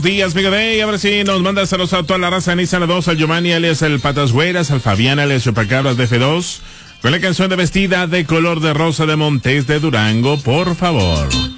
Días, Mega Day, a ver si nos manda saludos a toda la raza Nissan 2, al Giovanni alias el Patas Güeras, al Fabián alias Chupacabras de F2, con la canción de Vestida de color de rosa de Montes de Durango, por favor.